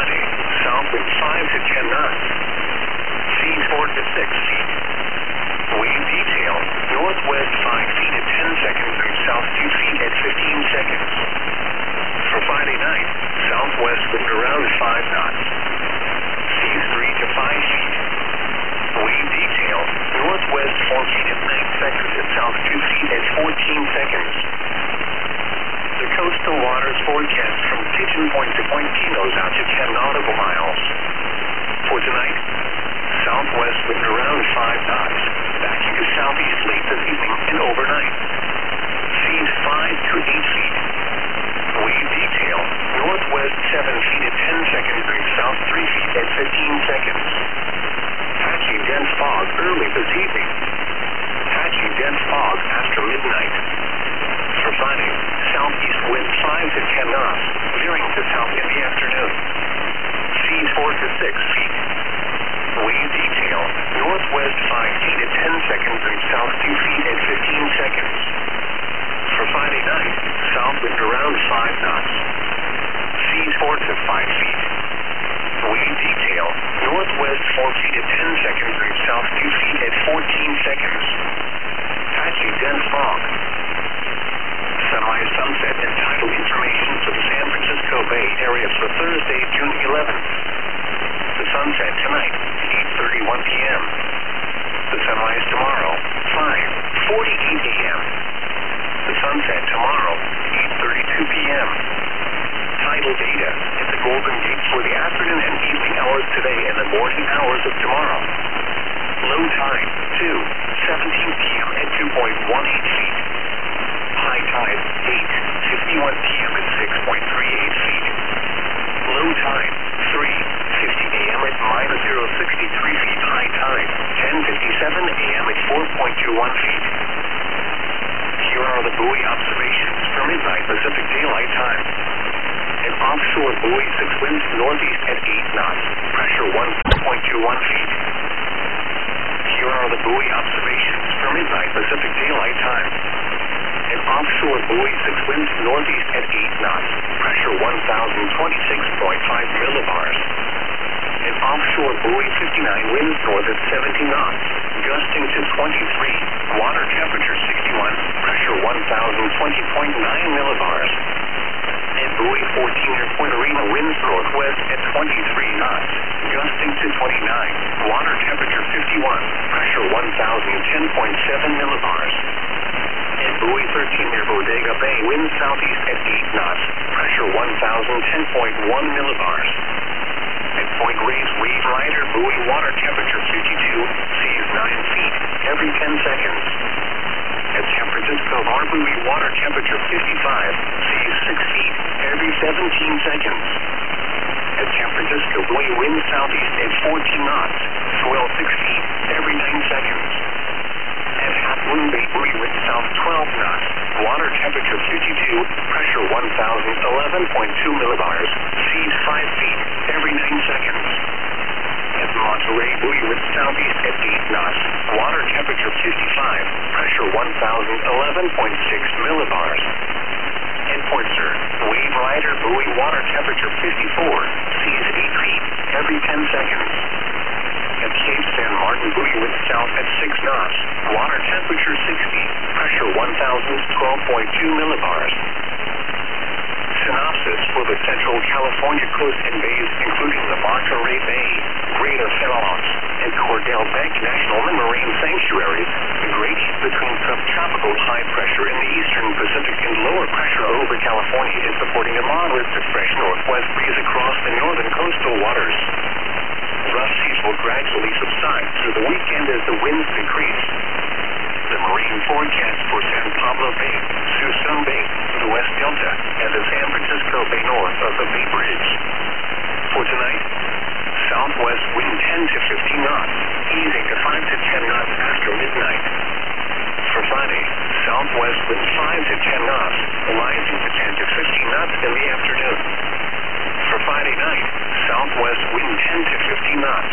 Friday, south wind 5 to 10 knots. Seas 4 to 6 feet. Wave detail, northwest 5 feet at 10 seconds and south 2 feet at 15 seconds. For Friday night, southwest wind around 5 knots. Seas 3 to 5 feet. Wave detail, northwest 4 feet at 9 seconds and south 2 feet at 14 seconds. The coastal waters forecast from Pigeon Point to Point Pinos out to 10 nautical miles. For tonight, southwest wind around 5 knots, backing to southeast late this evening and overnight. Seas 5 to 8 feet. Wave detail, northwest 7 feet at 10 seconds and south 3 feet at 15 seconds. Patchy dense fog early this evening. Patchy dense fog after midnight. For Friday, southeast wind 5 to 10 knots, veering to south in the afternoon. Seas 4 to 6 feet. Wave detail, northwest 5 feet at 10 seconds and south 2 feet at 15 seconds. For Friday night, south wind around 5 knots. Seas 4 to 5 feet. Wave detail, northwest 4 feet at 10 seconds and south 2 feet at 14 seconds. Patchy dense fog. Sunrise, sunset, and tidal information for the San Francisco Bay Area for Thursday, June 11th. The sunset tonight, 8:31 p.m. The sunrise tomorrow, 5:48 a.m. The sunset tomorrow, 8:32 p.m. Tidal data at the Golden Gate for the afternoon and evening hours today and the morning hours of tomorrow. Low tide, 2:17 p.m. at 2.18 feet. High tide, 8:51 p.m. at 6.38 feet. Low tide, 3:50 a.m. at -0.63 feet. High tide, 10:57 a.m. at 4.21 feet. Here are the buoy observations for midnight Pacific Daylight Time. An offshore buoy 6 winds northeast at 8 knots, pressure 1.21 feet. Here are the buoy observations for midnight Pacific Daylight Time. An offshore buoy 6 winds northeast at 8 knots, pressure 1,026.5 millibars. An offshore buoy 59 winds north at 70 knots, gusting to 23, water temperature 61, pressure 1,020.9 millibars. And buoy 14 near Point Arena winds northwest at 23 knots, gusting to 29, water temperature 51, pressure 1,010.7 millibars. And buoy 13 near Bodega Bay winds southeast at 8 knots, pressure 1,010.1 millibars. At Point Reyes Wave Rider buoy water temperature 52, seas 9 feet every 10 seconds. At San Francisco Bar buoy water temperature 55, seas 6 feet every 17 seconds. At San Francisco buoy wind southeast at 14 knots, swell 6 feet every 9 seconds. At Half Moon Bay buoy wind south 12 knots, water temperature 52, pressure 1,011.2 millibars, seas 5 feet every 9 seconds. At Monterey buoy wind southeast at 8 knots, water temperature 55, pressure 1,011.6 millibars. At Point Sur, Wave Rider buoy water temperature 54, seas 8 feet every 10 seconds. At Cape San Martin buoy wind south at 6 knots, water temperature 60, pressure 1,012.2 millibars. Synopsis for the Central California coast and bays, including the Monterey Bay, Greater Pinellas, and Cordell Bank National Marine Sanctuaries. The great heat between subtropical high pressure in the eastern Pacific and lower pressure over California is supporting a moderate to fresh northwest breeze across the northern coastal waters. Rough seas will gradually subside through the weekend as the winds decrease. The marine forecast for San Pablo Bay, Suisun Bay, the West Delta, and the San Francisco Bay north of the Bay Bridge. For tonight, southwest wind 10 to 15 knots, easing to 5 to 10 knots after midnight. For Friday, southwest wind 5 to 10 knots, rising to 10 to 15 knots in the afternoon. For Friday night, southwest wind 10 to 15 knots.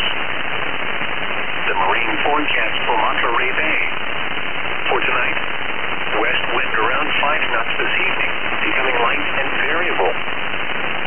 The marine forecast for Monterey Bay. For tonight, west wind around 5 knots this evening, becoming light and variable.